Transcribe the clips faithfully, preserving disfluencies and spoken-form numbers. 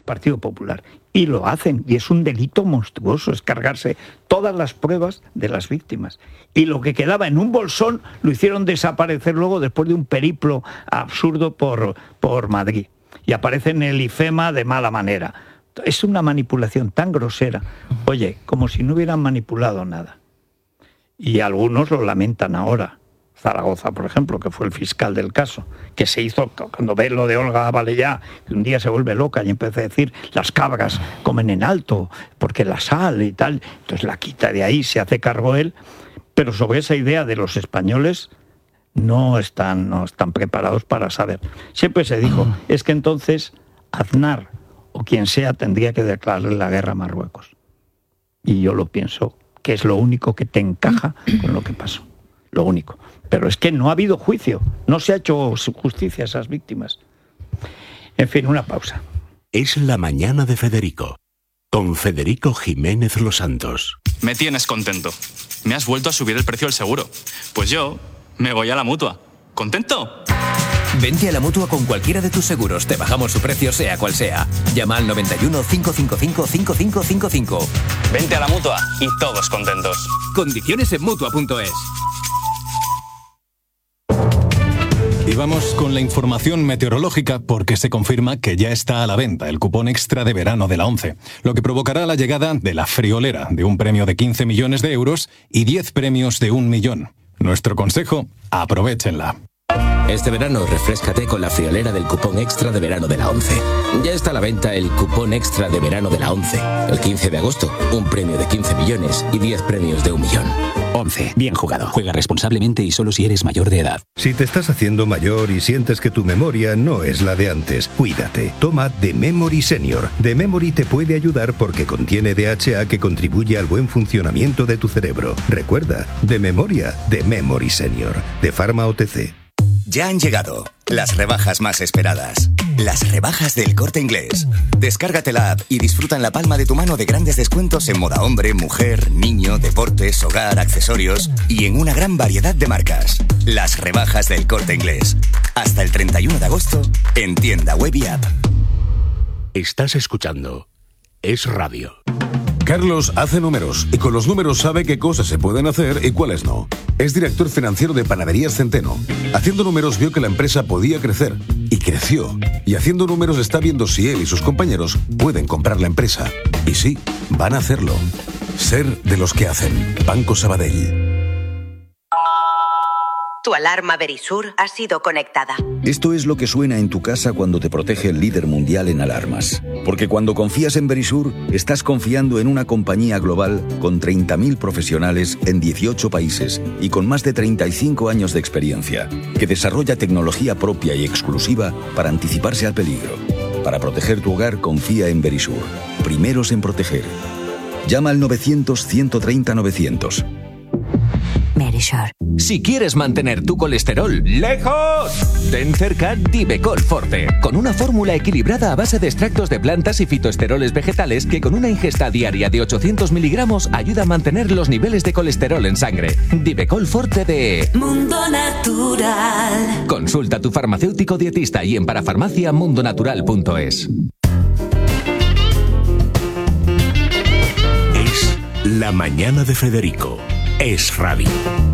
Partido Popular. Y lo hacen, y es un delito monstruoso, es cargarse todas las pruebas de las víctimas. Y lo que quedaba en un bolsón lo hicieron desaparecer luego después de un periplo absurdo por, por Madrid. Y aparece en el IFEMA de mala manera. Es una manipulación tan grosera, oye, como si no hubieran manipulado nada. Y algunos lo lamentan ahora. Zaragoza, por ejemplo, que fue el fiscal del caso, que se hizo, cuando ve lo de Olga Valellá, que un día se vuelve loca y empieza a decir, las cabras comen en alto, porque la sal y tal, entonces la quita de ahí, se hace cargo él, pero sobre esa idea de los españoles no están, no están preparados para saber. Siempre se dijo, es que entonces Aznar o quien sea tendría que declararle la guerra a Marruecos. Y yo lo pienso, que es lo único que te encaja con lo que pasó. Lo único. Pero es que no ha habido juicio, no se ha hecho justicia a esas víctimas. En fin, una pausa. Es la mañana de Federico, con Federico Jiménez Los Santos. Me tienes contento. Me has vuelto a subir el precio del seguro. Pues yo me voy a la Mutua. ¿Contento? Vente a la Mutua con cualquiera de tus seguros. Te bajamos su precio sea cual sea. Llama al noventa y uno, cinco cinco cinco, cinco cinco cinco cinco. Vente a la Mutua y todos contentos. Condiciones en Mutua punto es. Y vamos con la información meteorológica porque se confirma que ya está a la venta el cupón extra de verano de la ONCE, lo que provocará la llegada de la friolera de un premio de quince millones de euros y diez premios de un millón. Nuestro consejo, aprovéchenla. Este verano refréscate con la friolera del cupón extra de verano de la ONCE. Ya está a la venta el cupón extra de verano de la ONCE. El quince de agosto, un premio de quince millones y diez premios de un millón. ONCE. Bien jugado. Juega responsablemente y solo si eres mayor de edad. Si te estás haciendo mayor y sientes que tu memoria no es la de antes, cuídate. Toma The Memory Senior. The Memory te puede ayudar porque contiene D H A que contribuye al buen funcionamiento de tu cerebro. Recuerda, de memoria, The Memory Senior. De Pharma O T C. Ya han llegado las rebajas más esperadas. Las rebajas del Corte Inglés. Descárgate la app y disfruta en la palma de tu mano de grandes descuentos en moda hombre, mujer, niño, deportes, hogar, accesorios y en una gran variedad de marcas. Las rebajas del Corte Inglés. Hasta el treinta y uno de agosto en tienda web y app. Estás escuchando Es Radio. Carlos hace números y con los números sabe qué cosas se pueden hacer y cuáles no. Es director financiero de Panaderías Centeno. Haciendo números vio que la empresa podía crecer y creció. Y haciendo números está viendo si él y sus compañeros pueden comprar la empresa. Y sí, van a hacerlo. Ser de los que hacen. Banco Sabadell. Tu alarma Verisur ha sido conectada. Esto es lo que suena en tu casa cuando te protege el líder mundial en alarmas. Porque cuando confías en Verisur, estás confiando en una compañía global con treinta mil profesionales en dieciocho países y con más de treinta y cinco años de experiencia, que desarrolla tecnología propia y exclusiva para anticiparse al peligro. Para proteger tu hogar, confía en Verisur. Primeros en proteger. Llama al novecientos, ciento treinta, novecientos. Verisur. Si quieres mantener tu colesterol lejos, ten cerca Divecol Forte, con una fórmula equilibrada a base de extractos de plantas y fitoesteroles vegetales que con una ingesta diaria de ochocientos miligramos ayuda a mantener los niveles de colesterol en sangre. Divecol Forte de Mundo Natural. Consulta a tu farmacéutico dietista y en parafarmacia mundo natural punto es. Es la mañana de Federico. Es Radio.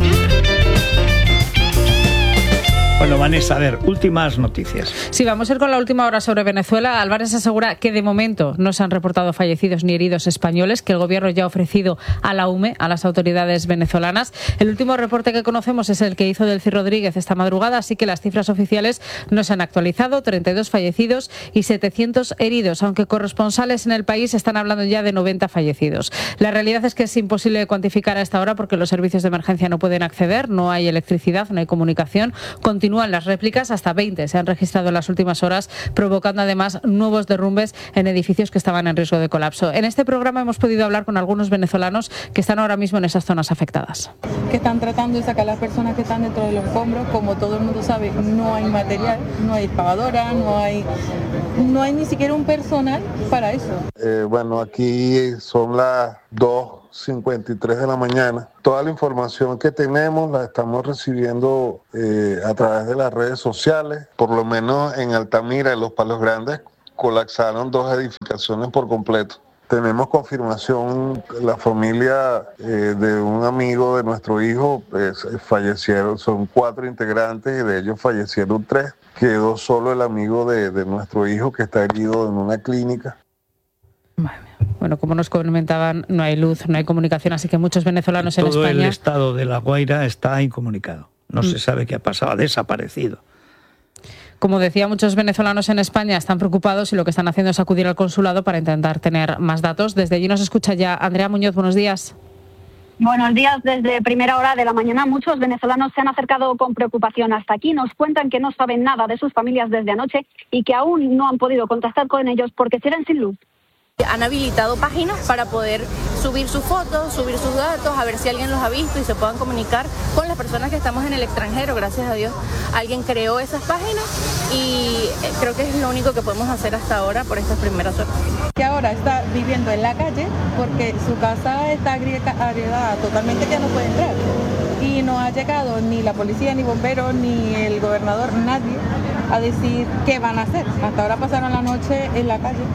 Bueno, Vanessa, a ver, últimas noticias. Sí, vamos a ir con la última hora sobre Venezuela. Álvarez asegura que de momento no se han reportado fallecidos ni heridos españoles, que el gobierno ya ha ofrecido a la U M E, a las autoridades venezolanas. El último reporte que conocemos es el que hizo Delcy Rodríguez esta madrugada, así que las cifras oficiales no se han actualizado. treinta y dos fallecidos y setecientos heridos, aunque corresponsales en el país están hablando ya de noventa fallecidos. La realidad es que es imposible cuantificar a esta hora porque los servicios de emergencia no pueden acceder, no hay electricidad, no hay comunicación. Continúa Continúan las réplicas, hasta veinte se han registrado en las últimas horas, provocando además nuevos derrumbes en edificios que estaban en riesgo de colapso. En este programa hemos podido hablar con algunos venezolanos que están ahora mismo en esas zonas afectadas. Que están tratando de sacar a las personas que están dentro de los escombros. Como todo el mundo sabe, no hay material, no hay excavadora, no hay, no hay ni siquiera un personal para eso. Eh, bueno, aquí son las dos cincuenta y tres de la mañana. Toda la información que tenemos la estamos recibiendo eh, a través de las redes sociales, por lo menos en Altamira, en Los Palos Grandes, colapsaron dos edificaciones por completo. Tenemos confirmación, la familia eh, de un amigo de nuestro hijo pues, fallecieron, son cuatro integrantes y de ellos fallecieron tres. Quedó solo el amigo de, de nuestro hijo que está herido en una clínica. Bueno, como nos comentaban, no hay luz, no hay comunicación, así que muchos venezolanos en Todo España... el estado de La Guaira está incomunicado. No Mm. se sabe qué ha pasado, ha desaparecido. Como decía, muchos venezolanos en España están preocupados y lo que están haciendo es acudir al consulado para intentar tener más datos. Desde allí nos escucha ya Andrea Muñoz. Buenos días. Buenos días. Desde primera hora de la mañana muchos venezolanos se han acercado con preocupación hasta aquí. Nos cuentan que no saben nada de sus familias desde anoche y que aún no han podido contactar con ellos porque siguen sin luz. Han habilitado páginas para poder subir sus fotos, subir sus datos, a ver si alguien los ha visto y se puedan comunicar con las personas que estamos en el extranjero. Gracias a Dios alguien creó esas páginas y creo que es lo único que podemos hacer hasta ahora por estas primeras horas. Que ahora está viviendo en la calle porque su casa está agregada totalmente, que no puede entrar. Y no ha llegado ni la policía, ni bomberos, ni el gobernador, nadie, a decir qué van a hacer. Hasta ahora pasaron la noche en la calle.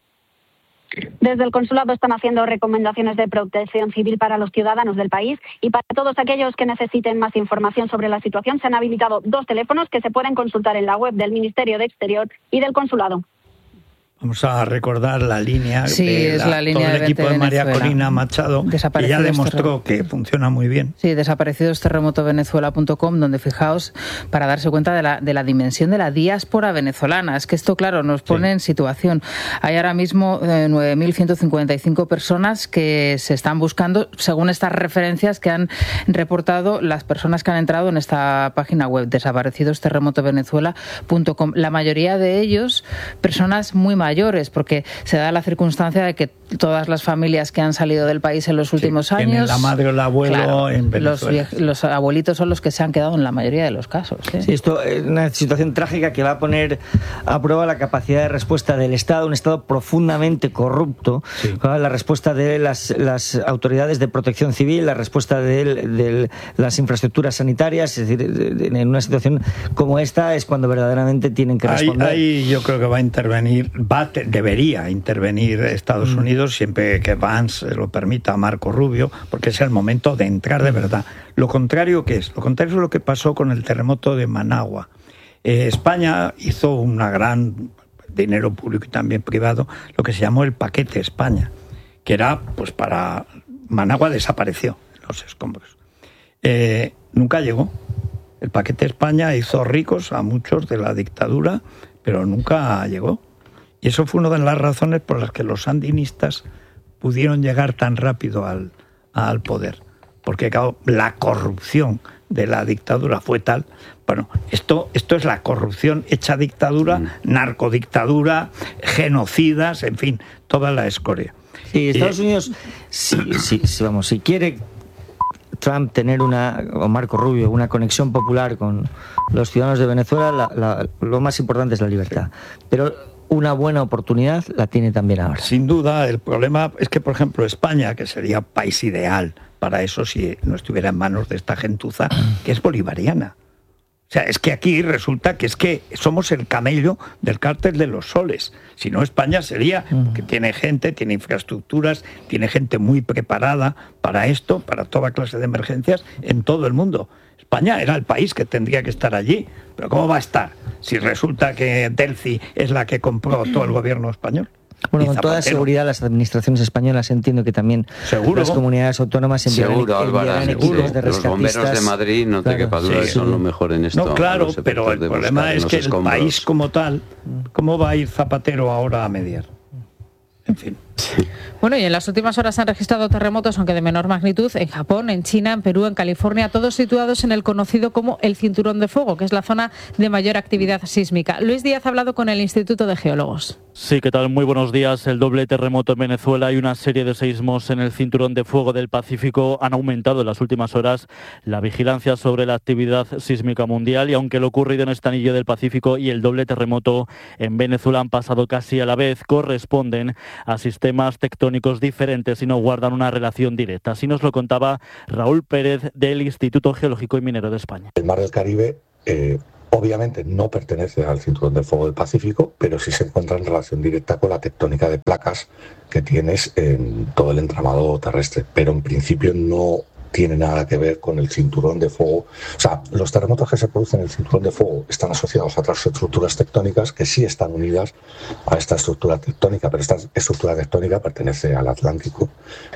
Desde el consulado están haciendo recomendaciones de protección civil para los ciudadanos del país y para todos aquellos que necesiten más información sobre la situación se han habilitado dos teléfonos que se pueden consultar en la web del Ministerio de Exterior y del consulado. Vamos a recordar la línea Sí, de es la línea todo el de equipo de María Venezuela. Corina Machado, que ya demostró que funciona muy bien. Sí, desaparecidos terremoto venezuela punto com, donde fijaos, para darse cuenta de la, de la dimensión de la diáspora venezolana. Es que esto, claro, nos pone en situación. Hay ahora mismo eh, nueve mil ciento cincuenta y cinco personas que se están buscando, según estas referencias que han reportado las personas que han entrado en esta página web, desaparecidos terremoto venezuela punto com. La mayoría de ellos, personas muy mayores, porque se da la circunstancia de que todas las familias que han salido del país en los últimos Sí, años... tienen la madre o el abuelo claro, en los, Venezuela. vie- los abuelitos son los que se han quedado en la mayoría de los casos. ¿eh? Sí, esto es una situación trágica que va a poner a prueba la capacidad de respuesta del Estado, un Estado profundamente corrupto, ¿verdad? La respuesta de las, las autoridades de protección civil, la respuesta de, de las infraestructuras sanitarias, es decir, de- de- en una situación como esta es cuando verdaderamente tienen que Ahí, responder. ahí yo creo que va a intervenir, va a te- debería intervenir Estados Mm. Unidos siempre que Vance lo permita a Marco Rubio, porque es el momento de entrar de verdad. Lo contrario que es, lo contrario es lo que pasó con el terremoto de Managua. Eh, España hizo una gran dinero público y también privado, lo que se llamó el paquete España, que era pues para Managua desapareció en los escombros. Eh, nunca llegó. El paquete España hizo ricos a muchos de la dictadura, pero nunca llegó. Y eso fue una de las razones por las que los sandinistas pudieron llegar tan rápido al, al poder. Porque claro, la corrupción de la dictadura fue tal. Bueno, esto, esto es la corrupción hecha dictadura, mm. narcodictadura, genocidas, en fin, toda la escoria. Sí, Estados Unidos, si, si, si, vamos, si quiere Trump tener una, o Marco Rubio, una conexión popular con los ciudadanos de Venezuela, la, la, lo más importante es la libertad. Pero una buena oportunidad la tiene también ahora. Sin duda, el problema es que, por ejemplo, España, que sería país ideal para eso si no estuviera en manos de esta gentuza, que es bolivariana. O sea, es que aquí resulta que es que somos el camello del cártel de los soles. Si no, España sería, que tiene gente, tiene infraestructuras, tiene gente muy preparada para esto, para toda clase de emergencias en todo el mundo. España era el país que tendría que estar allí. Pero ¿cómo va a estar si resulta que Delphi es la que compró todo el gobierno español? Bueno, Y con toda Zapatero. seguridad las administraciones españolas entiendo que también Seguro. las comunidades autónomas enviarán, Seguro, Álvaro, enviarán seguro. equipos de Los bomberos rescatistas. de Madrid, no te Claro, quepa duda, sí, son sí. lo mejor en esto. No, claro, los pero efectos el de problema buscar en es los que el escombros. país como tal, ¿cómo va a ir Zapatero ahora a mediar? En fin. Bueno, y en las últimas horas se han registrado terremotos, aunque de menor magnitud, en Japón, en China, en Perú, en California, todos situados en el conocido como el Cinturón de Fuego, que es la zona de mayor actividad sísmica. Luis Díaz ha hablado con el Instituto de Geólogos. Sí, ¿qué tal? Muy buenos días. El doble terremoto en Venezuela y una serie de seísmos en el Cinturón de Fuego del Pacífico han aumentado en las últimas horas la vigilancia sobre la actividad sísmica mundial, y aunque lo ocurrido en este anillo del Pacífico y el doble terremoto en Venezuela han pasado casi a la vez, corresponden a sistemas tectónicos diferentes y no guardan una relación directa. Así nos lo contaba Raúl Pérez del Instituto Geológico y Minero de España. El mar del Caribe eh, Obviamente no pertenece al cinturón de fuego del Pacífico, pero sí se encuentra en relación directa con la tectónica de placas que tienes en todo el entramado terrestre, pero en principio no tiene nada que ver con el cinturón de fuego. O sea, los terremotos que se producen en el cinturón de fuego están asociados a otras estructuras tectónicas que sí están unidas a esta estructura tectónica, pero esta estructura tectónica pertenece al Atlántico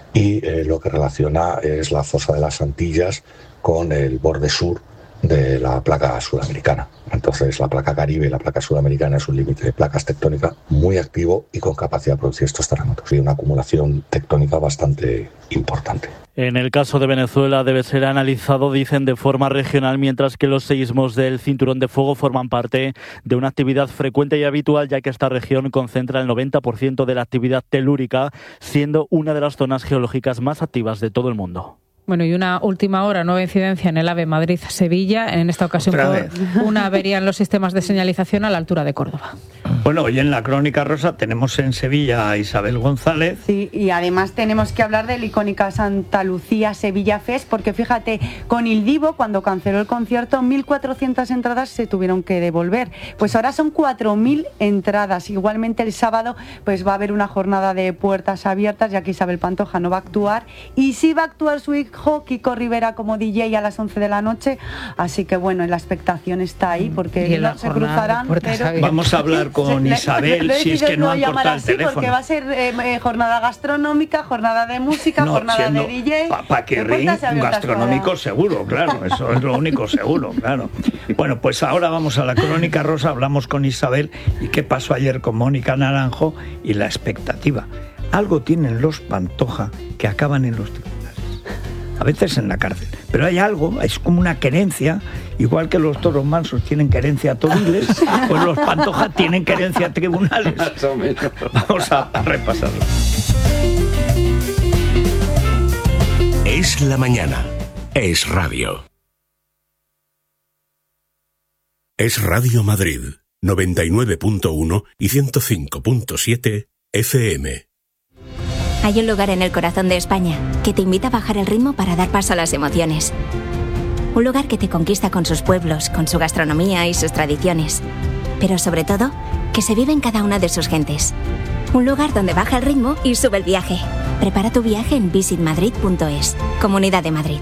y eh, lo que relaciona es la fosa de las Antillas con el borde sur de la placa sudamericana. Entonces la placa Caribe y la placa sudamericana es un límite de placas tectónicas muy activo y con capacidad de producir estos terremotos y una acumulación tectónica bastante importante. En el caso de Venezuela debe ser analizado, dicen, de forma regional, mientras que los seísmos del cinturón de fuego forman parte de una actividad frecuente y habitual, ya que esta región concentra el noventa por ciento de la actividad telúrica, siendo una de las zonas geológicas más activas de todo el mundo. Bueno, y una última hora, nueva incidencia en el AVE Madrid-Sevilla, en esta ocasión Otra por vez. una avería en los sistemas de señalización a la altura de Córdoba. Bueno, hoy en la Crónica Rosa tenemos en Sevilla a Isabel González. Sí, y además tenemos que hablar de la icónica Santa Lucía Sevilla Fest, porque fíjate, con Il Divo, cuando canceló el concierto, mil cuatrocientas entradas se tuvieron que devolver. Pues ahora son cuatro mil entradas. Igualmente el sábado pues va a haber una jornada de puertas abiertas, ya que Isabel Pantoja no va a actuar, y sí va a actuar su hijo Kiko Rivera como D J a las once de la noche, así que bueno, la expectación está ahí, porque no se cruzarán. Pero... Vamos a hablar con Le- Isabel, le- si es que no han llamar cortado el así, teléfono. porque va a ser eh, eh, jornada gastronómica, jornada de música, No, jornada siendo de D J. pa- paquirrín, de puertas abiertas gastronómico para- seguro, claro, eso es lo único seguro, claro. Bueno, pues ahora vamos a la Crónica Rosa, hablamos con Isabel y qué pasó ayer con Mónica Naranjo y la expectativa. Algo tienen los Pantoja que acaban en los tribunales, a veces en la cárcel, pero hay algo, es como una querencia, igual que los toros mansos tienen querencia a toriles, pues los Pantoja tienen querencia a tribunales. Vamos a repasarlo. Es la mañana. Es radio. Es Radio Madrid, noventa y nueve punto uno y ciento cinco punto siete F M. Hay un lugar en el corazón de España que te invita a bajar el ritmo para dar paso a las emociones. Un lugar que te conquista con sus pueblos, con su gastronomía y sus tradiciones. Pero sobre todo, que se vive en cada una de sus gentes. Un lugar donde baja el ritmo y sube el viaje. Prepara tu viaje en visit madrid punto es. Comunidad de Madrid.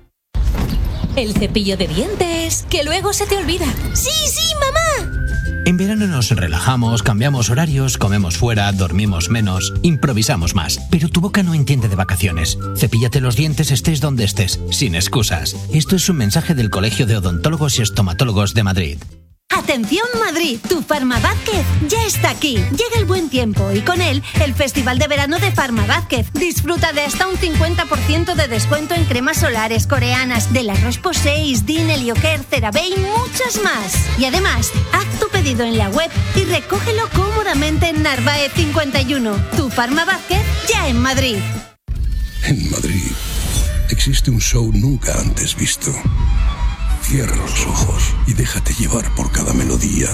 El cepillo de dientes, que luego se te olvida. ¡Sí, sí, mamá! En verano nos relajamos, cambiamos horarios, comemos fuera, dormimos menos, improvisamos más. Pero tu boca no entiende de vacaciones. Cepíllate los dientes estés donde estés, sin excusas. Esto es un mensaje del Colegio de Odontólogos y Estomatólogos de Madrid. Atención Madrid, tu Farma Vázquez ya está aquí. Llega el buen tiempo y con él el Festival de Verano de Farma Vázquez. Disfruta de hasta un cincuenta por ciento de descuento en cremas solares coreanas de la Roche-Posay, Din, Helioker, CeraVe y muchas más. Y además, haz tu pedido en la web y recógelo cómodamente en Narváez cincuenta y uno. Tu Farma Vázquez ya en Madrid. En Madrid existe un show nunca antes visto. Cierra los ojos y déjate llevar por cada melodía,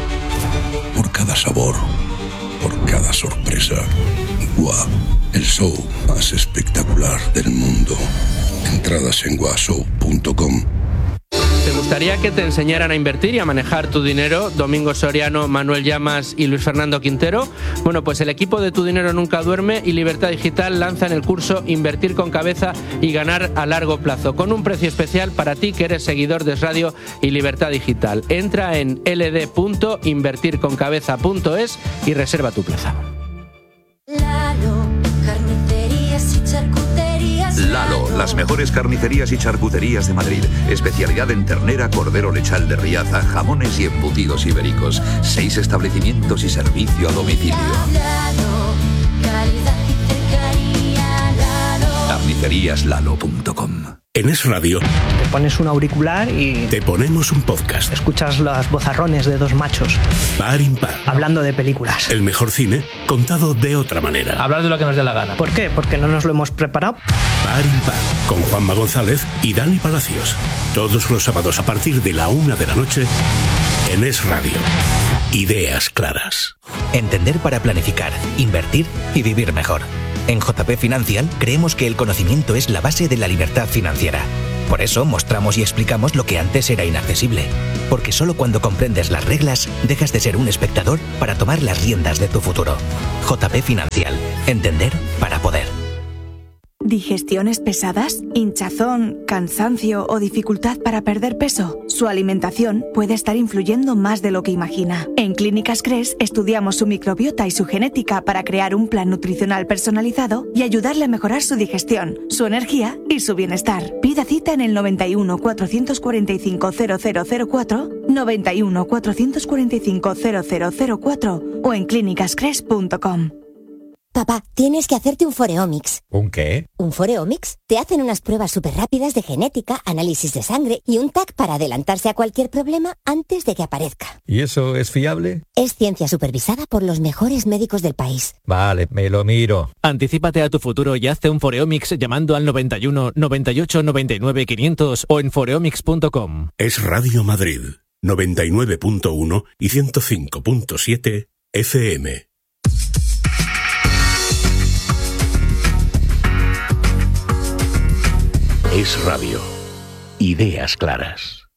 por cada sabor, por cada sorpresa. Gua, el show más espectacular del mundo. Entradas en gua show punto com. ¿Te gustaría que te enseñaran a invertir y a manejar tu dinero? Domingo Soriano, Manuel Llamas y Luis Fernando Quintero. Bueno, pues el equipo de Tu Dinero Nunca Duerme y Libertad Digital lanzan el curso Invertir con Cabeza y Ganar a Largo Plazo, con un precio especial para ti que eres seguidor de Es Radio y Libertad Digital. Entra en l d punto invertir con cabeza punto es y reserva tu plaza. Lalo, carnicerías y charcuterías. Lalo, las mejores carnicerías y charcuterías de Madrid. Especialidad en ternera, cordero lechal de Riaza, jamones y embutidos ibéricos. Seis establecimientos y servicio a domicilio. Lalo, calidad y cercanía. Lalo. carnicerías lalo punto com. En Es Radio Te pones un auricular y te ponemos un podcast. escuchas los bozarrones de dos machos Par impar. hablando de películas. El mejor cine contado de otra manera. Hablar de lo que nos dé la gana. ¿Por qué? Porque no nos lo hemos preparado. Par impar. Con Juanma González y Dani Palacios. Todos los sábados a partir de la una de la noche en Es Radio. Ideas claras. Entender para planificar, invertir y vivir mejor. En J P Financial creemos que el conocimiento es la base de la libertad financiera. Por eso mostramos y explicamos lo que antes era inaccesible. Porque solo cuando comprendes las reglas, dejas de ser un espectador para tomar las riendas de tu futuro. J P Financial. Entender para poder. ¿Digestiones pesadas? ¿Hinchazón, cansancio o dificultad para perder peso? Su alimentación puede estar influyendo más de lo que imagina. En Clínicas Cres estudiamos su microbiota y su genética para crear un plan nutricional personalizado y ayudarle a mejorar su digestión, su energía y su bienestar. Pida cita en el noventa y uno, cuatrocientos cuarenta y cinco, cero cero cero cuatro, noventa y uno, cuatrocientos cuarenta y cinco, cero cero cero cuatro o en clínicas cres punto com. Papá, tienes que hacerte un Foreomics. ¿Un qué? ¿Un Foreomics? Te hacen unas pruebas súper rápidas de genética, análisis de sangre y un T A C para adelantarse a cualquier problema antes de que aparezca. ¿Y eso es fiable? Es ciencia supervisada por los mejores médicos del país. Vale, me lo miro. Anticípate a tu futuro y hazte un Foreomics llamando al noventa y uno, noventa y ocho, noventa y nueve, quinientos o en foreomics punto com. Es Radio Madrid, noventa y nueve punto uno y ciento cinco punto siete F M. Es Radio. Ideas claras.